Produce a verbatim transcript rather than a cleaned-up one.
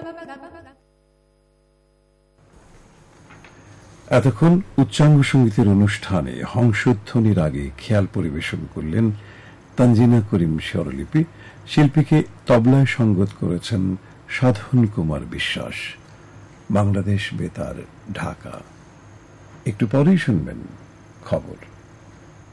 এতক্ষণ উচ্চাঙ্গ সঙ্গীতের অনুষ্ঠানে হংসধ্বনির আগে খেয়াল পরিবেশন করলেন তানজিনা করিম স্বরলিপি। শিল্পীকে তবলায় সঙ্গত করেছেন সাধন কুমার বিশ্বাস। বাংলাদেশ বেতার, ঢাকা। একটু পরেই শুনবেন খবর।